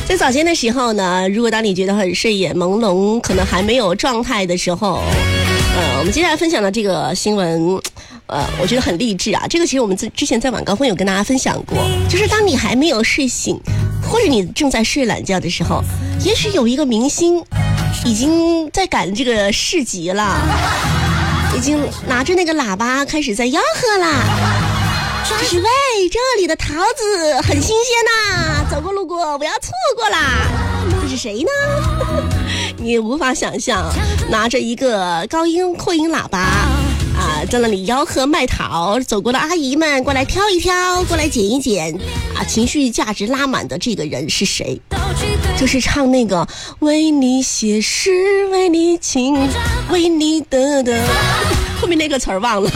在早间的时候呢，如果当你觉得很睡眼朦胧，可能还没有状态的时候，我们接下来分享的这个新闻，我觉得很励志啊。这个其实我们之前在晚高峰有跟大家分享过，就是当你还没有睡醒，或者你正在睡懒觉的时候，也许有一个明星已经在赶这个市集了，已经拿着那个喇叭开始在吆喝啦。就是喂，这里的桃子很新鲜呐，走过路过不要错过啦。这是谁呢？你无法想象，拿着一个高音扩音喇叭在那里吆喝卖桃，走过的阿姨们过来挑一挑，过来捡一捡情绪价值拉满的这个人是谁？就是唱那个为你写诗，为你情，为你的后面那个词儿忘了。